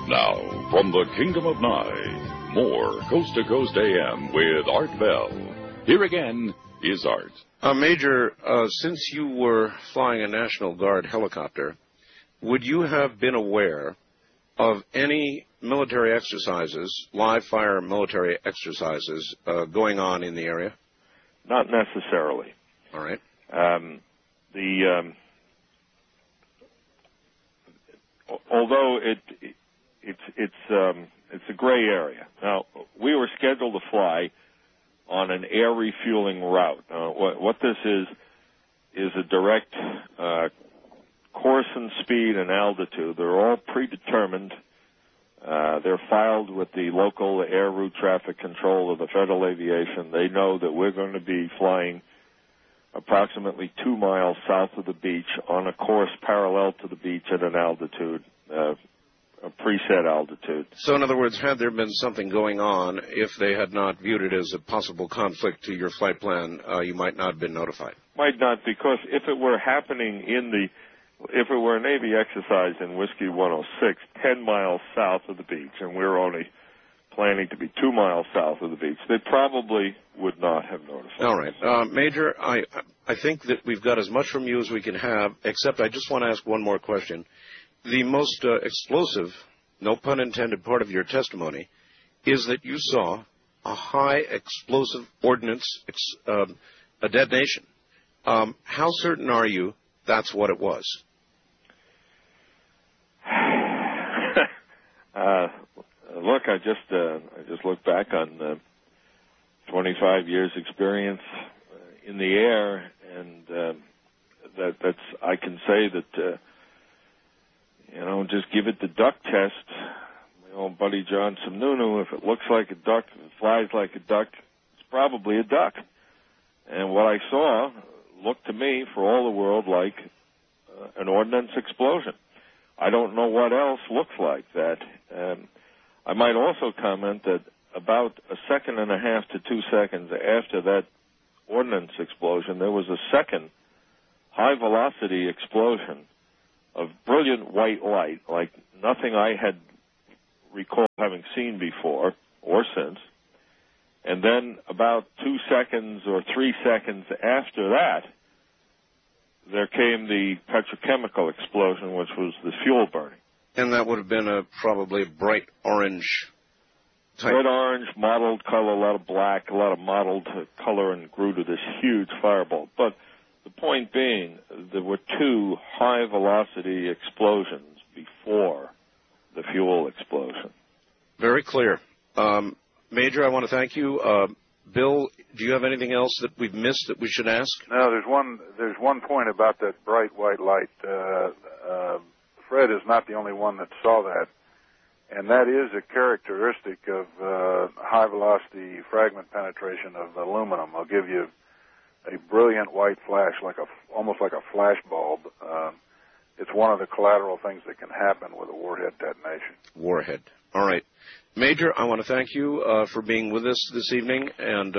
Now, from the Kingdom of Nye, more Coast to Coast AM with Art Bell. Here again is Art. Major, since you were flying a National Guard helicopter, would you have been aware of any military exercises, live-fire military exercises, going on in the area? Not necessarily. All right. Although it's a gray area. Now, we were scheduled to fly on an air refueling route. What this is a direct course and speed and altitude. They're all predetermined. They're filed with the local air route traffic control of the Federal Aviation. They know that we're going to be flying approximately 2 miles south of the beach on a course parallel to the beach at an altitude, a preset altitude. So, in other words, had there been something going on, if they had not viewed it as a possible conflict to your flight plan, you might not have been notified? Might not, because if it were happening if it were a Navy exercise in Whiskey 106, 10 miles south of the beach, and we're only planning to be 2 miles south of the beach, they probably would not have notified. All right. Major, I think that we've got as much from you as we can have, except I just want to ask one more question. The most explosive, no pun intended, part of your testimony is that you saw a high explosive ordnance, a detonation. How certain are you that's what it was? Look, I just looked back on 25 years experience in the air, and that's I can say that just give it the duck test. My old buddy John Sununu, if it looks like a duck, if it flies like a duck, it's probably a duck. And what I saw looked to me, for all the world, like an ordnance explosion. I don't know what else looks like that. I might also comment that about a second and a half to 2 seconds after that ordnance explosion, there was a second high-velocity explosion of brilliant white light, like nothing I had recalled having seen before or since. And then about 2 seconds or 3 seconds after that, there came the petrochemical explosion, which was the fuel burning. And that would have been probably a bright orange type. Bright orange, mottled color, a lot of black, a lot of mottled color, and grew to this huge fireball. But the point being, there were 2 high-velocity explosions before the fuel explosion. Very clear. Major, I want to thank you. Bill, do you have anything else that we've missed that we should ask? No, there's one point about that bright white light. Fred is not the only one that saw that, and that is a characteristic of high-velocity fragment penetration of aluminum. I'll give you a brilliant white flash, almost like a flash bulb. It's one of the collateral things that can happen with a warhead detonation. Warhead. All right. Major, I want to thank you for being with us this evening, and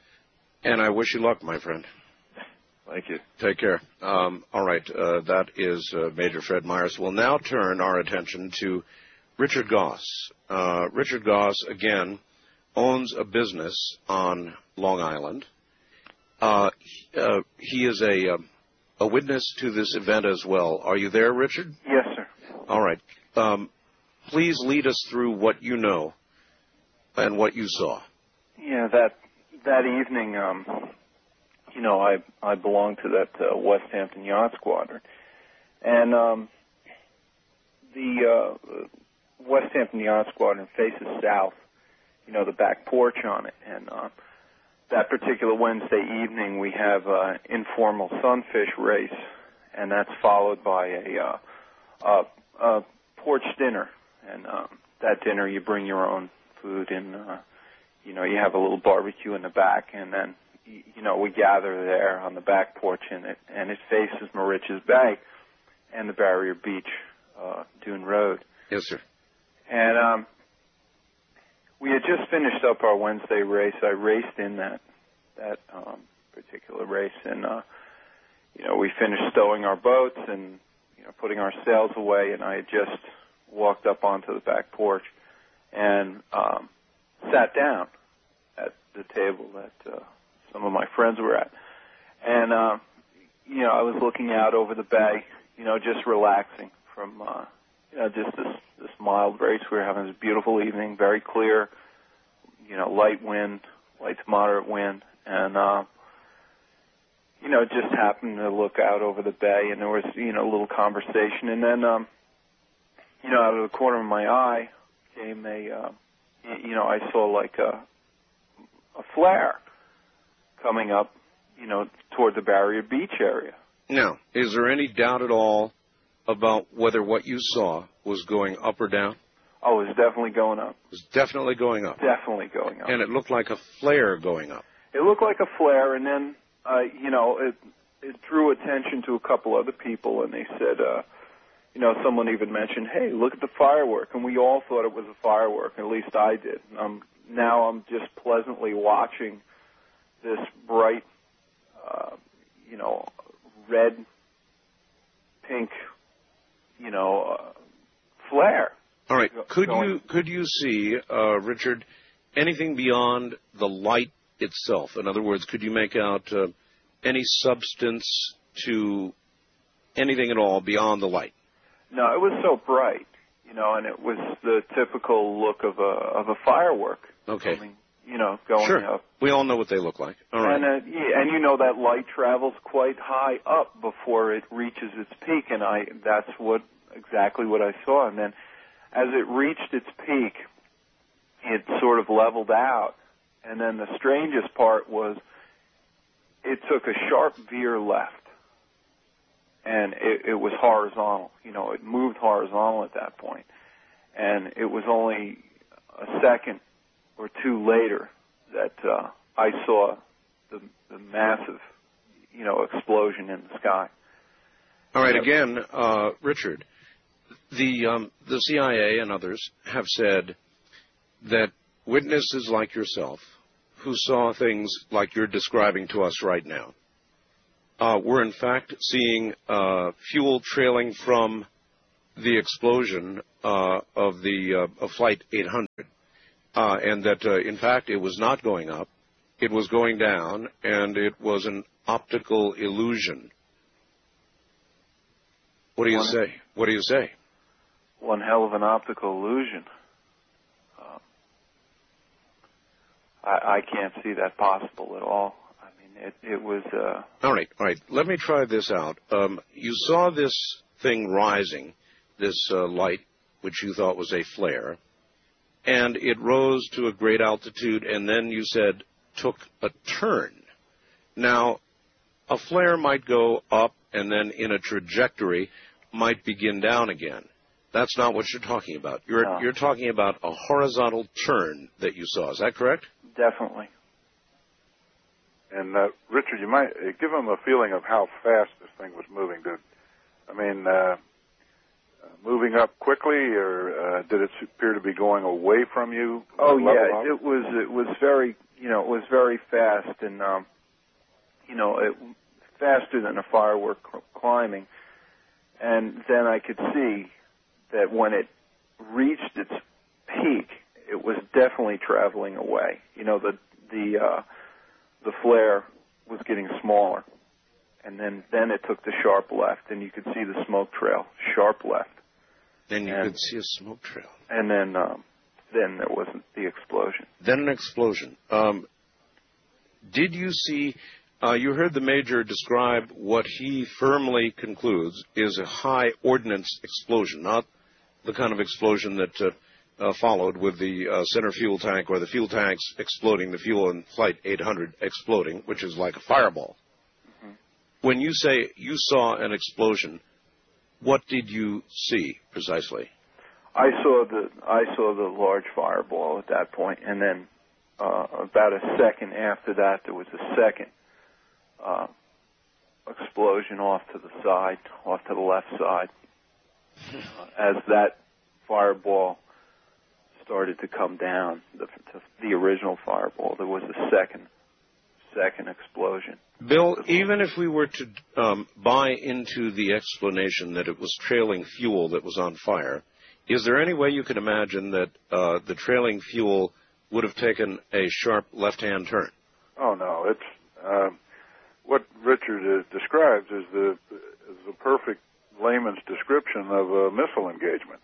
I wish you luck, my friend. Thank you. Take care. All right. That is Major Fred Myers. We'll now turn our attention to Richard Goss. Richard Goss, again, owns a business on Long Island. He is a witness to this event as well. Are you there, Richard? Yes, sir. All right. Please lead us through what you know and what you saw. Yeah, that evening, I belonged to that West Hampton Yacht Squadron, and the West Hampton Yacht Squadron faces south. The back porch on it, and that particular Wednesday evening, we have an informal sunfish race, and that's followed by a porch dinner. And that dinner, you bring your own food, and you have a little barbecue in the back, and then we gather there on the back porch, and it faces Moriches Bay and the Barrier Beach Dune Road. Yes, sir. And we had just finished up our Wednesday race. I raced in that particular race, and we finished stowing our boats and putting our sails away, and I had just walked up onto the back porch and sat down at the table that some of my friends were at. And, you know, I was looking out over the bay, you know, just relaxing from, you know, just this mild breeze. We were having this beautiful evening, very clear, you know, light to moderate wind. And, you know, just happened to look out over the bay, and there was, you know, a little conversation. And then, you know, out of the corner of my eye came you know, I saw like a flare coming up, you know, toward the Barrier Beach area. Now, is there any doubt at all about whether what you saw was going up or down? Oh, it was definitely going up. It was definitely going up. Definitely going up. And it looked like a flare going up. It looked like a flare, and then, you know, it drew attention to a couple other people, and they said, you know, someone even mentioned, hey, look at the firework, and we all thought it was a firework, at least I did. Now I'm just pleasantly watching this bright, you know, red, pink, you know, flare. All right. Could you see, Richard, anything beyond the light itself? In other words, could you make out any substance to anything at all beyond the light? No, it was so bright, you know, and it was the typical look of a firework. Okay. Coming, you know, going sure. up. We all know what they look like. All right. And and you know that light travels quite high up before it reaches its peak, and that's exactly what I saw. And then as it reached its peak, it sort of leveled out. And then the strangest part was it took a sharp veer left. And it was horizontal. You know, it moved horizontal at that point. And it was only a second or two later that I saw the massive, you know, explosion in the sky. All right, again, Richard, the CIA and others have said that witnesses like yourself, who saw things like you're describing to us right now, were in fact seeing fuel trailing from the explosion of Flight 800, and that in fact it was not going up, it was going down, and it was an optical illusion. What do you say? What do you say? One hell of an optical illusion. I can't see that possible at all. I mean, it was... All right. Let me try this out. You saw this thing rising, this light, which you thought was a flare, and it rose to a great altitude, and then you said took a turn. Now, a flare might go up and then in a trajectory might begin down again. That's not what you're talking about. You're talking about a horizontal turn that you saw. Is that correct? Definitely. And, Richard, you might give them a feeling of how fast this thing was moving. Moving up quickly, or did it appear to be going away from you? Oh, yeah, it was very, you know, it was very fast, and, you know, faster than a firework climbing. And then I could see that when it reached its peak, it was definitely traveling away. You know, the flare was getting smaller, and then it took the sharp left, and you could see the smoke trail, sharp left. Then you could see a smoke trail. And then there wasn't the explosion. Then an explosion. Did you see... you heard the Major describe what he firmly concludes is a high ordnance explosion, not the kind of explosion that followed with the center fuel tank or the fuel tanks exploding, the fuel in Flight 800 exploding, which is like a fireball. Mm-hmm. When you say you saw an explosion, what did you see precisely? I saw the large fireball at that point, and then about a second after that, there was a second explosion off to the side, off to the left side. As that fireball started to come down, the original fireball, there was a second explosion. Bill, even if we were to buy into the explanation that it was trailing fuel that was on fire, Is there any way you can imagine that the trailing fuel would have taken a sharp left-hand turn? Oh, no. It's what Richard describes is the perfect layman's description of a missile engagement.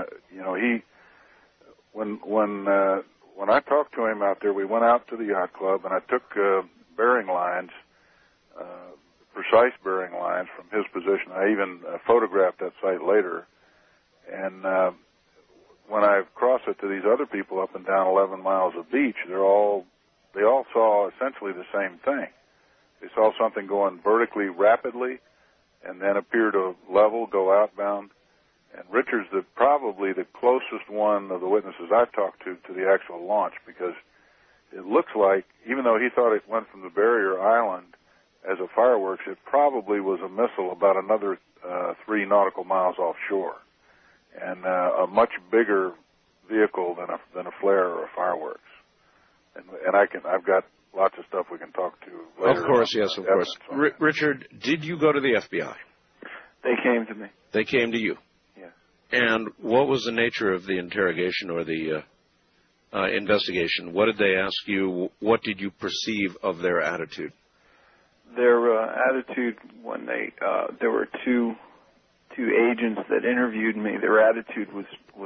When I talked to him out there, we went out to the yacht club, and I took bearing lines, precise bearing lines from his position. I even photographed that site later. And when I cross it to these other people up and down 11 miles of beach, they all saw essentially the same thing. They saw something going vertically rapidly and then appear to level, go outbound. And Richard's probably the closest one of the witnesses I've talked to the actual launch, because it looks like, even though he thought it went from the barrier island as a fireworks, it probably was a missile about another 3 nautical miles offshore, and a much bigger vehicle than a flare or a fireworks. And I've got lots of stuff we can talk to later. Of course, yes, of course. Richard, did you go to the FBI? They came to me. They came to you? Yes. And what was the nature of the interrogation or the investigation? What did they ask you? What did you perceive of their attitude? Their attitude when there were two agents that interviewed me. Their attitude was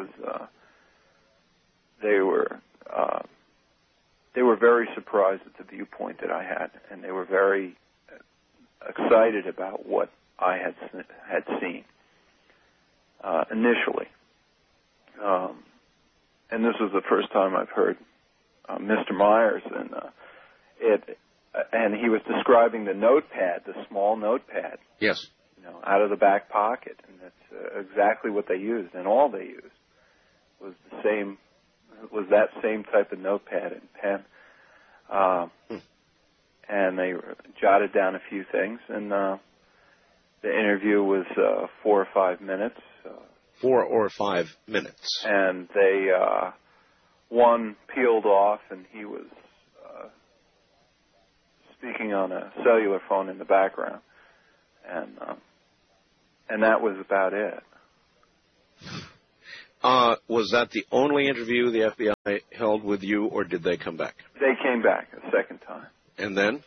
they were very surprised at the viewpoint that I had, and they were very excited about what I had seen initially. And this was the first time I've heard Mr. Myers, and he was describing the notepad, the small notepad. Yes. Out of the back pocket, and that's exactly what they used, and all they used was that same type of notepad and pen. And they jotted down a few things, and the interview was 4 or 5 minutes. 4 or 5 minutes. And they one peeled off, and he was speaking on a cellular phone in the background, and that was about it. Was that the only interview the FBI held with you, or did they come back? They came back a second time. And then?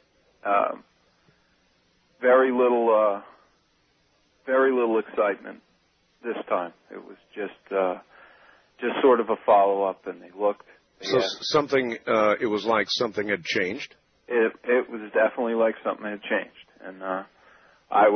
Very little excitement this time. It was just sort of a follow-up, and they looked. So something, it was like something had changed? It was definitely like something had changed, and I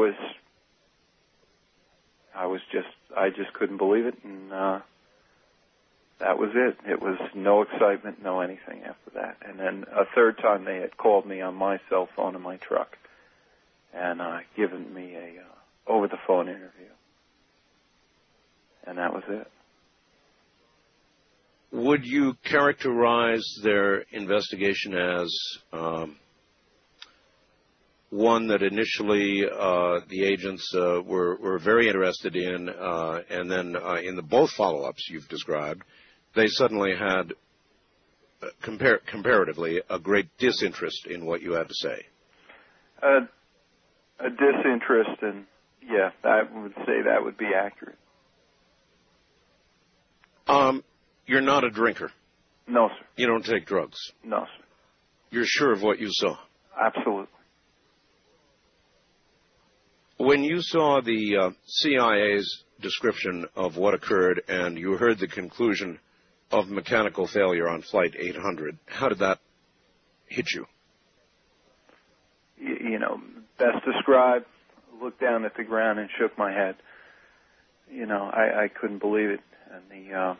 just couldn't believe it, and that was it. It was no excitement, no anything after that. And then a third time they had called me on my cell phone in my truck and given me a over-the-phone interview, and that was it. Would you characterize their investigation as one that initially the agents were very interested in, and then in the both follow-ups you've described, they suddenly had, comparatively, a great disinterest in what you had to say? A disinterest, and yeah, I would say that would be accurate. You're not a drinker? No, sir. You don't take drugs? No, sir. You're sure of what you saw? Absolutely. When you saw the CIA's description of what occurred and you heard the conclusion of mechanical failure on Flight 800, how did that hit you? Best described, looked down at the ground and shook my head. I couldn't believe it. And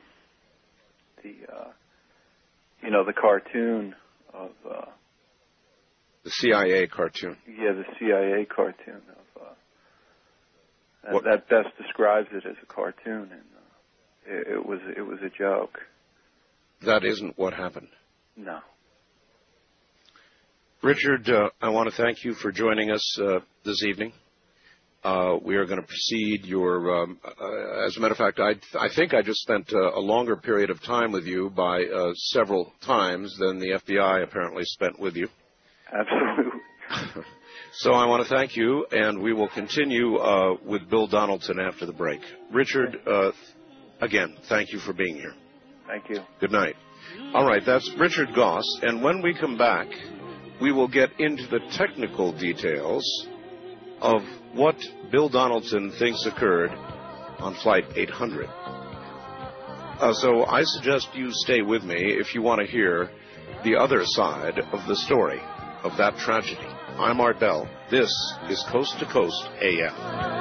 the cartoon of the CIA cartoon. Yeah, the CIA cartoon of that best describes it as a cartoon, and it was a joke. That isn't what happened. No. Richard, I want to thank you for joining us this evening. We are going to proceed as a matter of fact, I think I just spent a longer period of time with you by several times than the FBI apparently spent with you. Absolutely. So I want to thank you, and we will continue with Bill Donaldson after the break. Richard, again, thank you for being here. Thank you. Good night. All right, that's Richard Goss, and when we come back, we will get into the technical details of what Bill Donaldson thinks occurred on Flight 800. So I suggest you stay with me if you want to hear the other side of the story of that tragedy. I'm Art Bell. This is Coast to Coast AM.